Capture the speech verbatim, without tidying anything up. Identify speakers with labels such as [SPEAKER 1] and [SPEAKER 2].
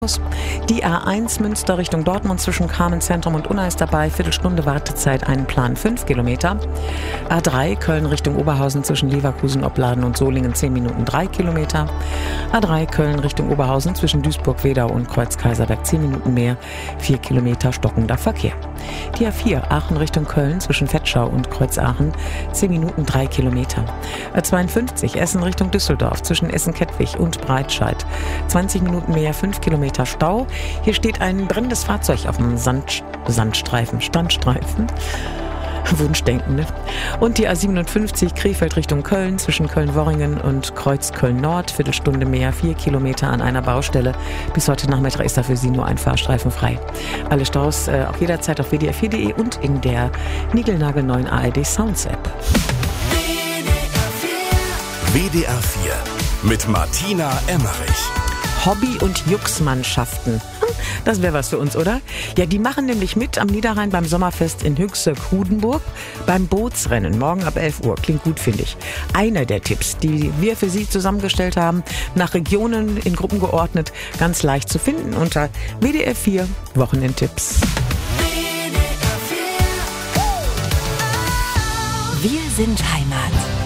[SPEAKER 1] Die A eins Münster Richtung Dortmund zwischen Carmen-Zentrum und Unna ist dabei. Viertelstunde Wartezeit, einen Plan fünf Kilometer. A drei Köln Richtung Oberhausen zwischen Leverkusen, Opladen und Solingen zehn Minuten drei Kilometer. A drei Köln Richtung Oberhausen zwischen Duisburg-Wedau und Kreuz-Kaiserberg zehn Minuten mehr, vier Kilometer stockender Verkehr. Die A vier Aachen Richtung Köln zwischen Vetschau und Kreuz-Aachen zehn Minuten drei Kilometer. A zweiundfünfzig Essen Richtung Düsseldorf zwischen Essen-Kettwig und Breitscheid zwanzig Minuten mehr, fünf Kilometer Stau. Hier steht ein brennendes Fahrzeug auf dem Sand, Sandstreifen, Standstreifen. Wunschdenken, ne? Und die A siebenundfünfzig Krefeld Richtung Köln zwischen Köln-Worringen und Kreuz Köln-Nord. Viertelstunde mehr, vier Kilometer an einer Baustelle. Bis heute Nachmittag ist da für Sie nur ein Fahrstreifen frei. Alle Staus äh, auch jederzeit auf w d r vier punkt d e und in der niegelnagelneuen A R D Sounds App.
[SPEAKER 2] W D R vier mit Martina Emmerich.
[SPEAKER 1] Hobby- und Juxmannschaften. Das wäre was für uns, oder? Ja, die machen nämlich mit am Niederrhein beim Sommerfest in Höchste-Kudenburg beim Bootsrennen. Morgen ab elf Uhr. Klingt gut, finde ich. Einer der Tipps, die wir für Sie zusammengestellt haben, nach Regionen in Gruppen geordnet, ganz leicht zu finden unter W D R vier Wochenendtipps.
[SPEAKER 3] Wir sind Heimat.